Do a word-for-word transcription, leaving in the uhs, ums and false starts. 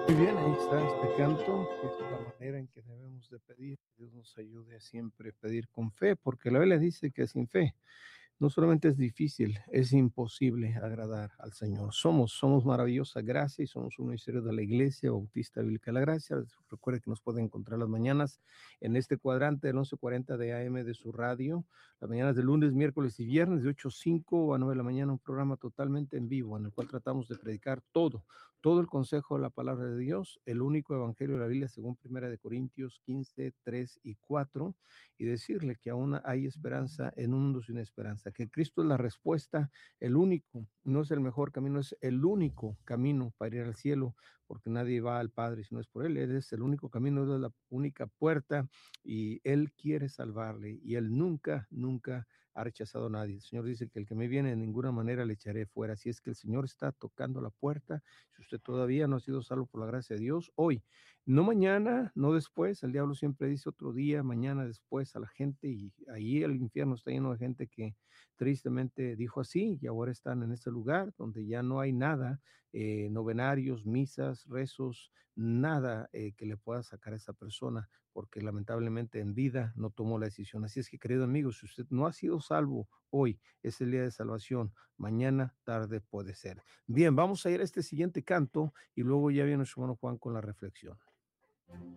Muy bien, ahí está este canto, que es la manera en que debemos de pedir, que Dios nos ayude a siempre pedir con fe, porque la Biblia dice que sin fe no solamente es difícil, es imposible agradar al Señor. Somos, somos maravillosa gracia y somos un ministerio de la Iglesia Bautista Bíblica de la Gracia. Recuerde que nos pueden encontrar las mañanas en este cuadrante del once cuarenta de A M de su radio, las mañanas de lunes, miércoles y viernes de ocho a cinco a nueve de la mañana, un programa totalmente en vivo en el cual tratamos de predicar todo, todo el consejo de la palabra de Dios, el único evangelio de la Biblia según Primera de Corintios quince, tres y cuatro, y decirle que aún hay esperanza en un mundo sin esperanza, que Cristo es la respuesta, el único, no es el mejor camino, es el único camino para ir al cielo, porque nadie va al Padre si no es por Él. Él es el único camino, Él es la única puerta y Él quiere salvarle y Él nunca, nunca ha rechazado a nadie. El Señor dice que el que me viene de ninguna manera le echaré fuera. Así es que el Señor está tocando la puerta. Si usted todavía no ha sido salvo por la gracia de Dios, hoy, no mañana, no después, el diablo siempre dice otro día, mañana, después a la gente, y ahí el infierno está lleno de gente que tristemente dijo así y ahora están en este lugar donde ya no hay nada, eh, novenarios, misas, rezos, nada eh, que le pueda sacar a esa persona, porque lamentablemente en vida no tomó la decisión. Así es que, querido amigo, si usted no ha sido salvo hoy, es el día de salvación, mañana tarde puede ser. Bien, vamos a ir a este siguiente canto y luego ya viene nuestro hermano Juan con la reflexión.